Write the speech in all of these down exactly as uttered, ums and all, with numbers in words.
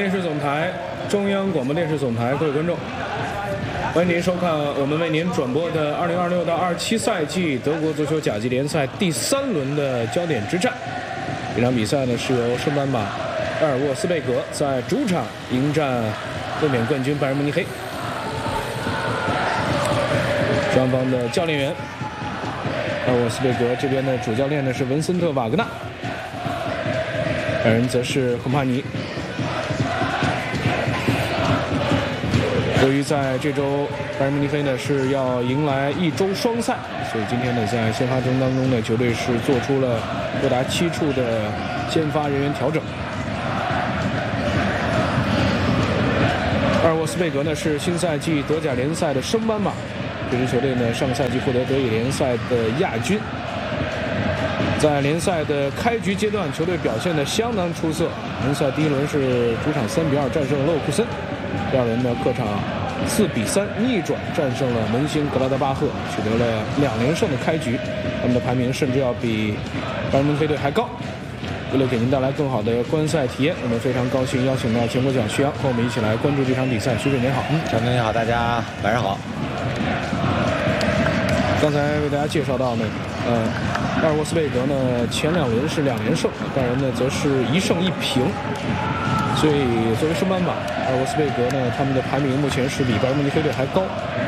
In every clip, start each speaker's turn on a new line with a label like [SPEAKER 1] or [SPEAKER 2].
[SPEAKER 1] 电视总台、中央广播电视总台，各位观众，欢迎您收看我们为您转播的二零二六到二七赛季德国足球甲级联赛第三轮的焦点之战。这场比赛呢是由圣班马埃尔沃斯贝格在主场迎战卫冕冠军拜仁慕尼黑。双方的教练员，埃尔沃斯贝格这边的主教练呢是文森特·瓦格纳，拜仁则是亨帕尼。由于在这周拜仁慕尼黑呢是要迎来一周双赛，所以今天呢在先发阵容当中呢，球队是做出了多达七处的先发人员调整。埃尔沃斯贝格呢是新赛季德甲联赛的升班马，这支球队呢上赛季获得德乙联赛的亚军。在联赛的开局阶段，球队表现得相当出色。联赛第一轮是主场三比二战胜了勒沃库森，第二轮呢客场四比三逆转战胜了门兴格拉德巴赫，取得了两连胜的开局。他们的排名甚至要比拜仁慕尼黑队还高。为了给您带来更好的观赛体验，我们非常高兴邀请到前国脚徐阳和我们一起来关注这场比赛。徐总您好。
[SPEAKER 2] 嗯，小明你好，大家晚上好。
[SPEAKER 1] 刚才为大家介绍到呢，呃，埃尔沃斯贝格呢前两轮是两连胜，拜仁呢则是一胜一平。所以作为升班马，埃尔沃斯贝格呢他们的排名目前是比拜仁慕尼黑队还高。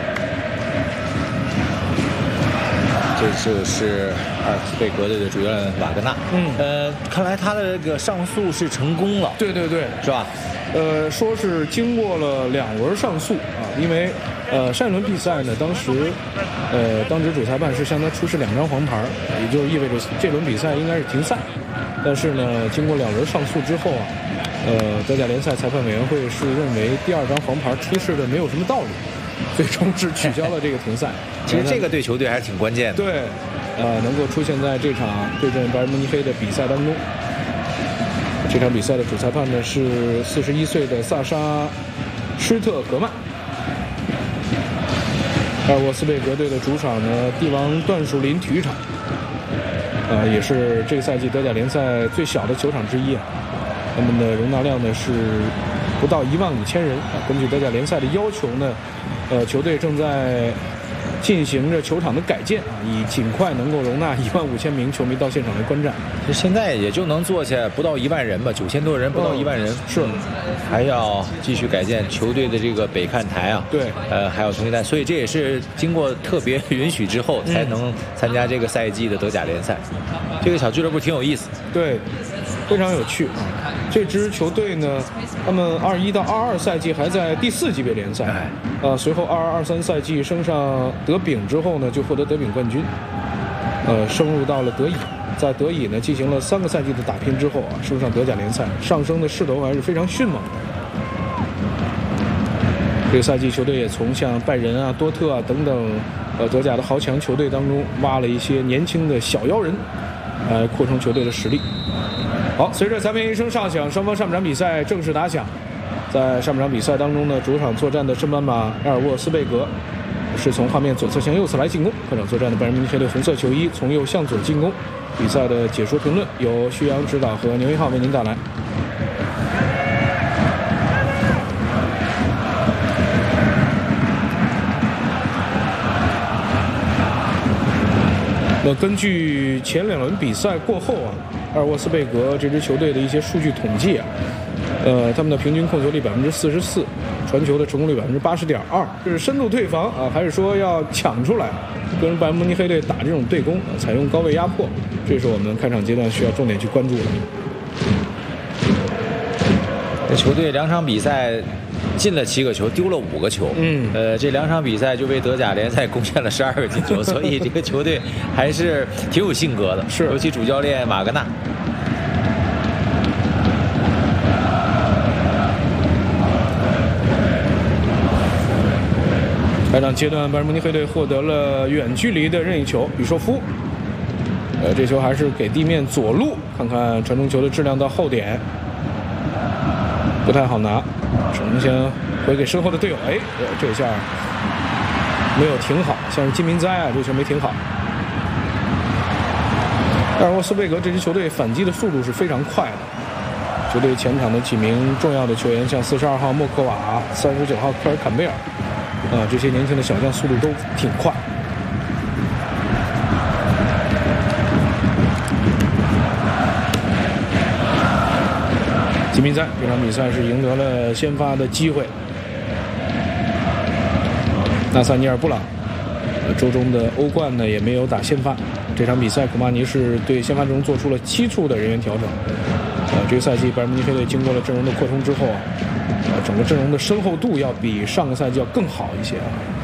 [SPEAKER 2] 这就是埃尔沃斯贝格队的主教练瓦格纳。嗯，呃，看来他的这个上诉是成功了。
[SPEAKER 1] 对对对，
[SPEAKER 2] 是吧？
[SPEAKER 1] 呃，说是经过了两轮上诉啊，因为呃上一轮比赛呢，当时呃当值主裁判是向他出示两张黄牌，也就意味着这轮比赛应该是停赛。但是呢，经过两轮上诉之后啊，呃，德甲联赛裁判委员会是认为第二张黄牌出示的没有什么道理，最终是取消了这个停赛。
[SPEAKER 2] 其实这个对球队还是挺关键的。
[SPEAKER 1] 对，呃，能够出现在这场对阵拜仁慕尼黑的比赛当中。这场比赛的主裁判呢是四十一岁的萨沙·施特格曼。埃尔沃斯贝格队的主场呢，帝王段树林体育场，呃，也是这个赛季德甲联赛最小的球场之一啊。他们的容纳量呢是不到一万五千人啊。根据德甲联赛的要求呢，呃，球队正在进行着球场的改建啊，以尽快能够容纳一万五千名球迷到现场来观战。
[SPEAKER 2] 其实现在也就能坐下不到一万人吧，九千多人不到一万人。
[SPEAKER 1] 嗯、是，
[SPEAKER 2] 还要继续改建球队的这个北看台啊。
[SPEAKER 1] 对，
[SPEAKER 2] 呃，还有重新带，所以这也是经过特别允许之后才能参加这个赛季的德甲联赛。嗯、这个小俱乐部挺有意思。
[SPEAKER 1] 对，非常有趣啊。这支球队呢，他们二一到二二赛季还在第四级别联赛，呃，随后二二二三赛季升上德丙之后呢，就获得德丙冠军，呃，升入到了德乙，在德乙呢进行了三个赛季的打拼之后啊，升上德甲联赛，上升的势头还是非常迅猛的。这个赛季球队也从像拜仁啊、多特啊等等呃德甲的豪强球队当中挖了一些年轻的小妖人，来扩充球队的实力。好，随着裁判一声哨响，双方上半场比赛正式打响。在上半场比赛当中呢，主场作战的升班马埃尔沃斯贝格是从画面左侧向右侧来进攻，客场作战的拜仁慕尼黑队红色球衣从右向左进攻。比赛的解说评论由徐阳指导和牛一浩为您带来。那根据前两轮比赛过后啊，埃尔沃斯贝格这支球队的一些数据统计啊，呃，他们的平均控球率百分之四十四，传球的成功率百分之八十点二，是深度退防啊，还是说要抢出来，跟拜仁慕尼黑队打这种对攻，啊、采用高位压迫，这是我们开场阶段需要重点去关注的。
[SPEAKER 2] 这球队两场比赛进了七个球，丢了五个球。嗯，呃，这两场比赛就为德甲联赛贡献了十二个进球，所以这个球队还是挺有性格的。
[SPEAKER 1] 是，
[SPEAKER 2] 尤其主教练瓦格纳。
[SPEAKER 1] 开场阶段，拜仁慕尼黑队获得了远距离的任意球，吕舍夫。呃，这球还是给地面左路，看看传中球的质量到后点，不太好拿。只能先回给身后的队友，哎，这下没有停好，像是金明哉啊，这球没停好。埃尔沃斯贝格这支球队反击的速度是非常快的， 球队前场的几名重要的球员，像四十二号莫克瓦、三十九号科尔坎贝尔，啊，这些年轻的小将速度都挺快。季明哉这场比赛是赢得了先发的机会。纳萨尼尔布朗，呃，周中的欧冠呢也没有打先发。这场比赛，孔帕尼是对先发阵容做出了七处的人员调整。呃，这个赛季拜仁慕尼黑队经过了阵容的扩充之后啊，呃，整个阵容的深厚度要比上个赛季要更好一些啊。